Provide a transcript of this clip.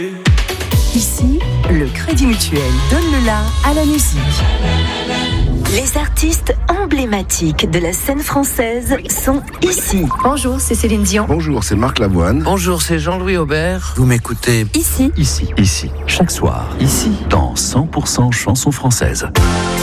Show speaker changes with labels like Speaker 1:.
Speaker 1: Ici, le Crédit Mutuel donne le la à la musique. Les artistes emblématiques de la scène française sont ici.
Speaker 2: Bonjour, c'est Céline Dion.
Speaker 3: Bonjour, c'est Marc Lavoine.
Speaker 4: Bonjour, c'est Jean-Louis Aubert. Vous m'écoutez
Speaker 1: Ici.
Speaker 4: Ici, chaque soir. Ici, dans 100% chansons françaises.